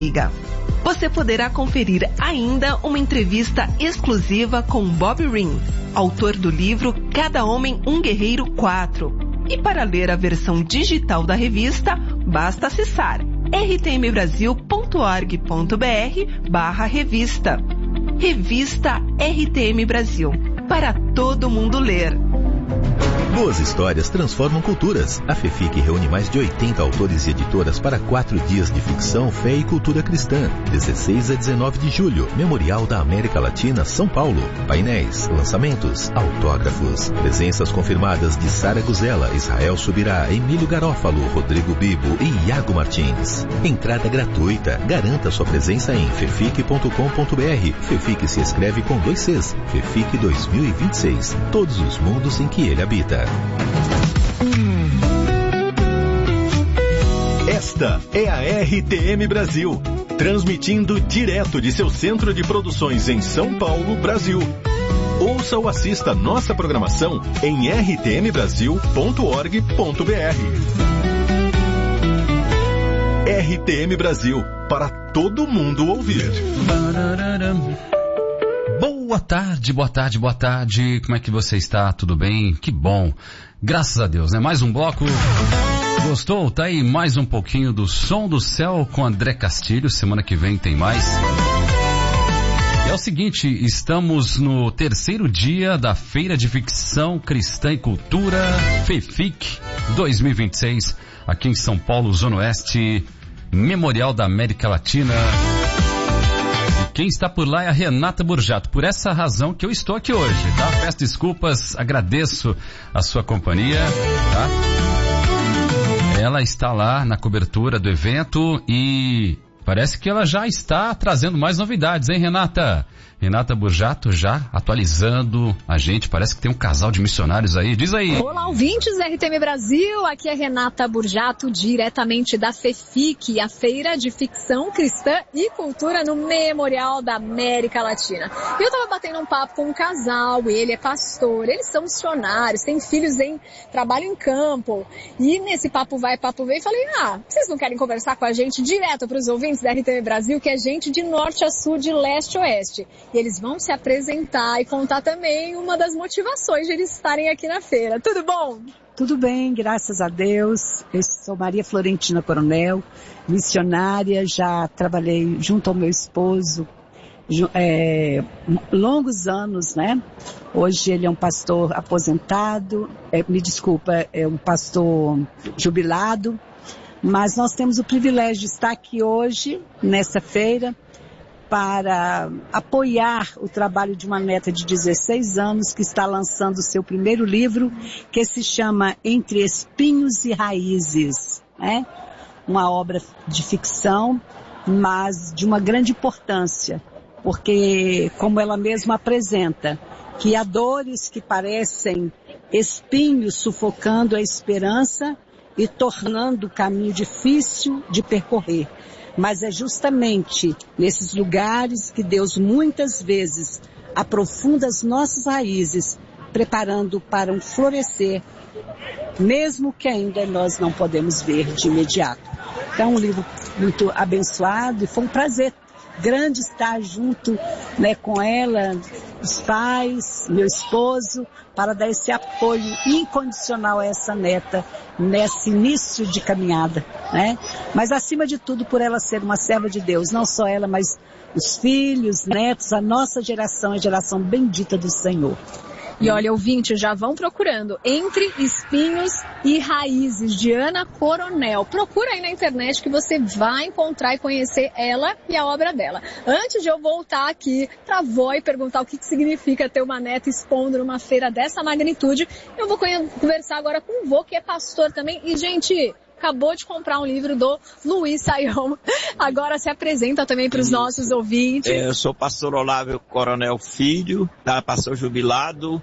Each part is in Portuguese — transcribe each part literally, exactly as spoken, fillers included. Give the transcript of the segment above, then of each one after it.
Liga. Você poderá conferir ainda uma entrevista exclusiva com Bob Ring, autor do livro Cada Homem um Guerreiro quatro. E para ler a versão digital da revista, basta acessar r t m brasil ponto org ponto b r barra revista. Revista R T M Brasil, para todo mundo ler. Boas histórias transformam culturas. A FEFIC reúne mais de oitenta autores e editoras para quatro dias de ficção, fé e cultura cristã. dezesseis a dezenove de julho, Memorial da América Latina, São Paulo. Painéis, lançamentos, autógrafos. Presenças confirmadas de Sara Guzella, Israel Subirá, Emílio Garófalo, Rodrigo Bibo e Iago Martins. Entrada gratuita. Garanta sua presença em fefic ponto com ponto b r. FEFIC se escreve com dois Cs. FEFIC dois mil e vinte e seis. Todos os mundos em que ele habita. Esta é a R T M Brasil, transmitindo direto de seu centro de produções em São Paulo, Brasil. Ouça ou assista nossa programação em r t m brasil ponto org ponto b r. R T M Brasil, para todo mundo ouvir. Boa tarde, boa tarde, boa tarde. Como é que você está? Tudo bem? Que bom. Graças a Deus, né? Mais um bloco. Gostou? Tá aí mais um pouquinho do Som do Céu com André Castilho. Semana que vem tem mais. E é o seguinte, estamos no terceiro dia da Feira de Ficção Cristã e Cultura, FEFIC dois mil e vinte e seis, aqui em São Paulo, Zona Oeste, Memorial da América Latina. Quem está por lá é a Renata Burjato, por essa razão que eu estou aqui hoje, tá? Peço desculpas, agradeço a sua companhia, tá? Ela está lá na cobertura do evento e parece que ela já está trazendo mais novidades, hein, Renata? Renata Burjato já atualizando a gente, parece que tem um casal de missionários aí, diz aí. Olá, ouvintes da R T M Brasil, aqui é Renata Burjato, diretamente da FEFIC, a Feira de Ficção Cristã e Cultura no Memorial da América Latina. E eu tava batendo um papo com um casal, ele é pastor, eles são missionários, têm filhos em trabalho em campo, e nesse papo vai, papo vem, falei, ah, vocês não querem conversar com a gente direto para os ouvintes da R T M Brasil, que é gente de norte a sul, de leste a oeste. E eles vão se apresentar e contar também uma das motivações de eles estarem aqui na feira. Tudo bom? Tudo bem, graças a Deus. Eu sou Maria Florentina Coronel, missionária, já trabalhei junto ao meu esposo é, longos anos, né? Hoje ele é um pastor aposentado, é, me desculpa, é um pastor jubilado, mas nós temos o privilégio de estar aqui hoje, nessa feira, para apoiar o trabalho de uma neta de dezesseis anos que está lançando o seu primeiro livro, que se chama Entre Espinhos e Raízes, né? Uma obra de ficção, mas de uma grande importância, porque, como ela mesma apresenta, que há dores que parecem espinhos sufocando a esperança e tornando o caminho difícil de percorrer. Mas é justamente nesses lugares que Deus muitas vezes aprofunda as nossas raízes, preparando para um florescer, mesmo que ainda nós não podemos ver de imediato. Então, um livro muito abençoado e foi um prazer grande estar junto, né, com ela, os pais, meu esposo, para dar esse apoio incondicional a essa neta nesse início de caminhada, né? Mas acima de tudo por ela ser uma serva de Deus, não só ela, mas os filhos, netos, a nossa geração, a geração bendita do Senhor. E olha, ouvintes, já vão procurando Entre Espinhos e Raízes, de Ana Coronel. Procura aí na internet que você vai encontrar e conhecer ela e a obra dela. Antes de eu voltar aqui para a avó e perguntar o que, que significa ter uma neta expondo numa feira dessa magnitude, eu vou conversar agora com o vô, que é pastor também. E, gente, acabou de comprar um livro do Luiz Saião. Agora se apresenta também para os nossos ouvintes. É, eu sou pastor Olávio Coronel Filho, tá? Pastor jubilado,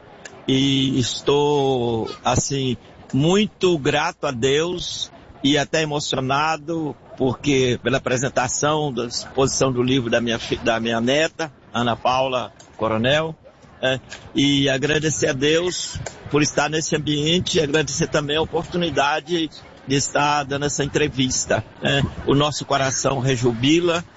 e estou, assim, muito grato a Deus e até emocionado, porque pela apresentação, da exposição do livro da minha, da minha neta, Ana Paula Coronel, é, e agradecer a Deus por estar nesse ambiente, e agradecer também a oportunidade de estar dando essa entrevista. Né? O nosso coração rejubila